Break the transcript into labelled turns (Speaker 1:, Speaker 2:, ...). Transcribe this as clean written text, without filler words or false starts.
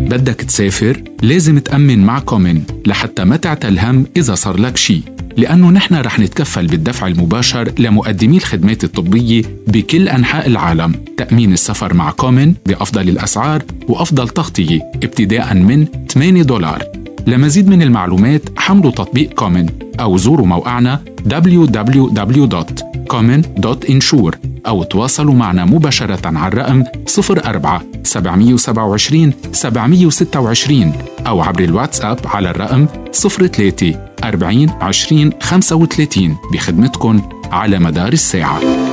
Speaker 1: بدك تسافر لازم تأمن مع كومن لحتى ما تعتل هم إذا صار لك شي، لأنه نحن رح نتكفل بالدفع المباشر لمقدمي الخدمات الطبية بكل أنحاء العالم. تأمين السفر مع كومن بأفضل الأسعار وأفضل تغطية ابتداء من $8. لمزيد من المعلومات حملوا تطبيق كومن أو زوروا موقعنا www.common.insure أو تواصلوا معنا مباشرة على الرقم 04-770-726 أو عبر الواتساب على الرقم 03-40-20-35 بخدمتكم على مدار الساعة.